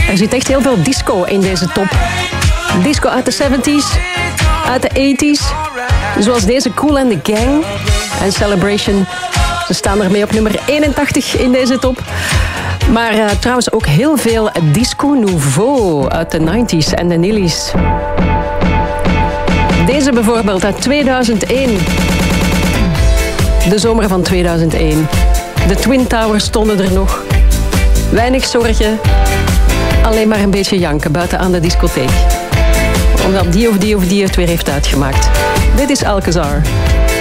Er zit echt heel veel disco in deze top. Disco uit de 70s, uit de 80s. Zoals deze Kool and the Gang en Celebration. Ze staan ermee op nummer 81 in deze top. Maar trouwens ook heel veel disco nouveau uit de 90s en de nillies. Deze bijvoorbeeld uit 2001. De zomer van 2001. De Twin Towers stonden er nog. Weinig zorgen. Alleen maar een beetje janken buiten aan de discotheek. Omdat die of die het weer heeft uitgemaakt. Dit is Alcazar.